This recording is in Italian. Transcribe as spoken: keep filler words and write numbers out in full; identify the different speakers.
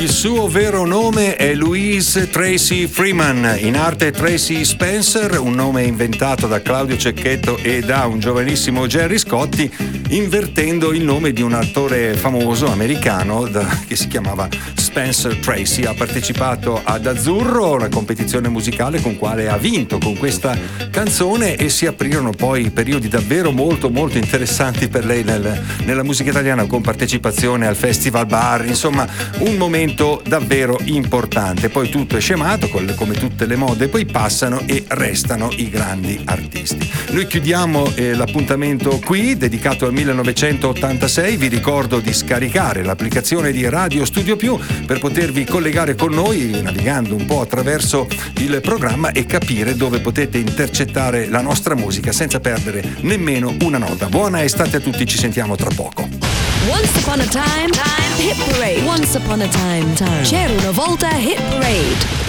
Speaker 1: Il suo vero nome è Louise Tracy Freeman, in arte Tracy Spencer, un nome inventato da Claudio Cecchetto e da un giovanissimo Gerry Scotti, invertendo il nome di un attore famoso americano da, che si chiamava Spencer Tracy. Ha partecipato ad Azzurro, una competizione musicale con quale ha vinto con questa canzone, e si aprirono poi periodi davvero molto molto interessanti per lei nel, nella musica italiana, con partecipazione al Festival Bar, insomma un momento davvero importante. Poi tutto è scemato, come tutte le mode poi passano e restano i grandi artisti. Noi chiudiamo eh, l'appuntamento qui dedicato al millenovecentottantasei. Vi ricordo di scaricare l'applicazione di Radio Studio Più per potervi collegare con noi navigando un po' attraverso il programma e capire dove potete intercettare la nostra musica senza perdere nemmeno una nota. Buona estate a tutti, ci sentiamo tra poco.
Speaker 2: Once upon a time, time, hit parade. Once upon a time, time. C'era una volta hit parade.